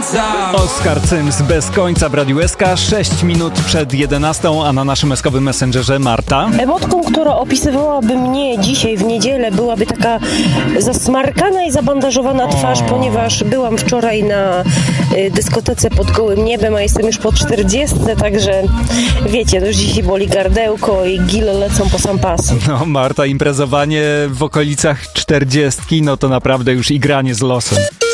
Oskar Cyms bez końca w Radiu SK, 6 minut przed 11, a na naszym eskowym messengerze Marta. Emotką, która opisywałaby mnie dzisiaj w niedzielę, byłaby taka zasmarkana i zabandażowana twarz, ponieważ byłam wczoraj na dyskotece pod gołym niebem, a jestem już po 40, także wiecie, już dzisiaj boli gardełko i gile lecą po sam pas. No Marta, imprezowanie w okolicach 40, no to naprawdę już igranie z losem.